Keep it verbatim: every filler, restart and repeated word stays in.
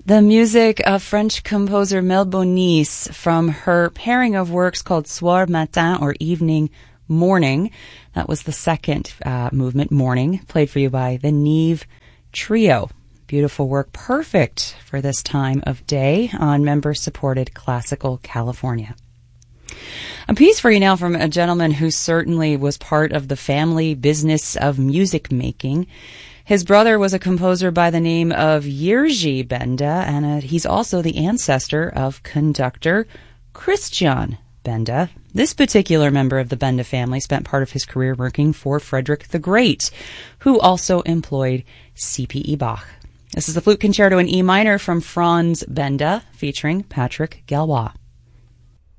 The music of French composer Mel Bonis from her pairing of works called Soir Matin, or Evening Morning. That was the second uh, movement, Morning, played for you by the Neve Trio. Beautiful work, perfect for this time of day on member-supported classical California. A piece for you now from a gentleman who certainly was part of the family business of music making. His brother was a composer by the name of Jiří Benda, and uh, he's also the ancestor of conductor Christian Benda. This particular member of the Benda family spent part of his career working for Frederick the Great, who also employed C P E Bach. This is the Flute Concerto in E minor from Franz Benda, featuring Patrick Galois.